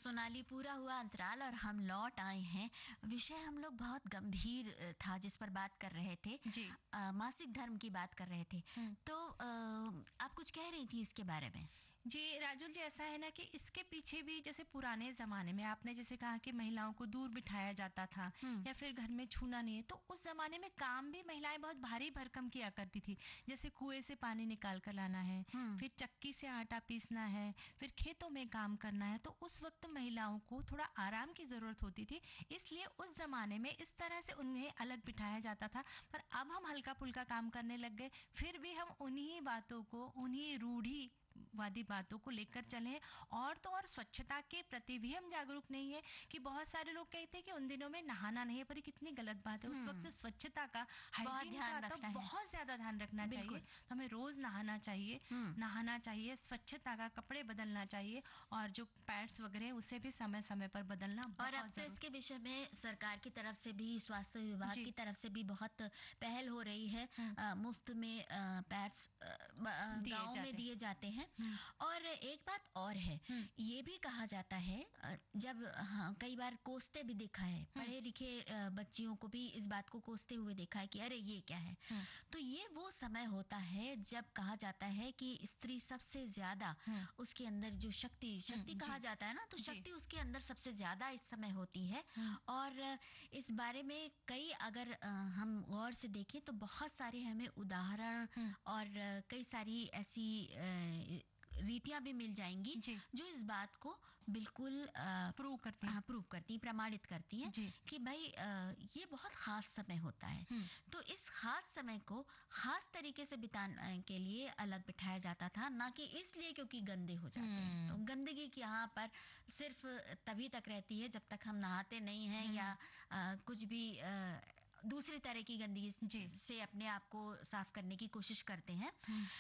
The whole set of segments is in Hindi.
सोनाली, पूरा हुआ अंतराल और हम लौट आए हैं। विषय हम लोग बहुत गंभीर था जिस पर बात कर रहे थे। जी। मासिक धर्म की बात कर रहे थे। तो आप कुछ कह रही थी इसके बारे में। जी राजुल जी, ऐसा है ना कि इसके पीछे भी जैसे पुराने ज़माने में आपने जैसे कहा कि महिलाओं को दूर बिठाया जाता था या फिर घर में छूना नहीं है, तो उस ज़माने में काम भी महिलाएं बहुत भारी भरकम किया करती थी। जैसे कुएं से पानी निकाल कर लाना है, फिर चक्की से आटा पीसना है, फिर खेतों में काम करना है। तो उस वक्त महिलाओं को थोड़ा आराम की ज़रूरत होती थी, इसलिए उस ज़माने में इस तरह से उन्हें अलग बिठाया जाता था। पर अब हम हल्का फुल्का काम करने लग गए, फिर भी हम उन्हीं बातों को, उन्हीं रूढ़ी वादी बातों को लेकर चलें। और तो और स्वच्छता के प्रति भी हम जागरूक नहीं है कि बहुत सारे लोग कहते हैं कि उन दिनों में नहाना नहीं है, पर ये कितनी गलत बात है। उस वक्त स्वच्छता का, हाइजीन का तो बहुत ज्यादा ध्यान रखना चाहिए। तो हमें रोज नहाना चाहिए, नहाना चाहिए, स्वच्छता का, कपड़े बदलना चाहिए और जो पैड्स वगैरह उसे भी समय समय पर बदलना। और अब तो इसके विषय में सरकार की तरफ से भी, स्वास्थ्य विभाग की तरफ से भी बहुत पहल हो रही है। मुफ्त में पैड्स गाँव में दिए जाते हैं। और एक बात और है, ये भी कहा जाता है, जब कई बार कोसते भी देखा है, पढ़े लिखे बच्चियों को भी इस बात को कोसते हुए देखा है कि अरे ये क्या है। तो ये वो समय होता है जब कहा जाता है कि स्त्री सबसे ज्यादा, उसके अंदर जो शक्ति कहा जाता है ना, तो शक्ति उसके अंदर सबसे ज्यादा इस समय होती है। और इस बारे में कई अगर हम गौर से देखें तो बहुत सारे हमें उदाहरण और कई सारी ऐसी रीतियां भी मिल जाएंगी जो इस बात को बिल्कुल प्रूव करती, प्रमाणित करती हैं कि भाई ये बहुत खास समय होता है। तो इस खास समय को खास तरीके से बिताने के लिए अलग बिठाया जाता था, ना कि इसलिए क्योंकि गंदे हो जाते हैं। तो गंदगी की यहाँ पर सिर्फ तभी तक रहती है जब तक हम नहाते नहीं हैं या कुछ भी दूसरी तरह की गंदगी से अपने आप को साफ करने की कोशिश करते हैं।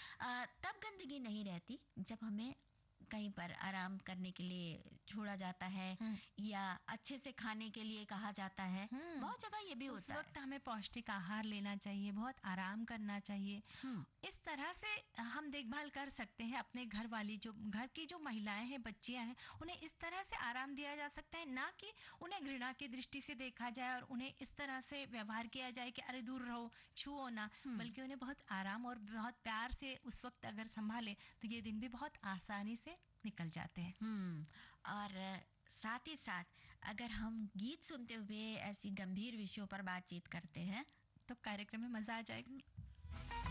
तब गंदगी नहीं रहती जब हमें कहीं पर आराम करने के लिए छोड़ा जाता है या अच्छे से खाने के लिए कहा जाता है। बहुत जगह ये भी होता है। उस वक्त हमें पौष्टिक आहार लेना चाहिए, बहुत आराम करना चाहिए। इस तरह से हम देखभाल कर सकते हैं अपने घर वाली, जो घर की जो महिलाएं हैं, बच्चियां हैं, उन्हें इस तरह से आराम दिया जा सकता है, ना कि उन्हें घृणा की दृष्टि से देखा जाए और उन्हें इस तरह से व्यवहार किया जाए कि अरे दूर रहो, छुओ ना। बल्कि उन्हें बहुत आराम और बहुत प्यार से उस वक्त अगर संभाले तो ये दिन भी बहुत आसानी से निकल जाते हैं। और साथ ही साथ अगर हम गीत सुनते हुए ऐसी गंभीर विषयों पर बातचीत करते हैं तो कार्यक्रम में मजा आ जाएगा।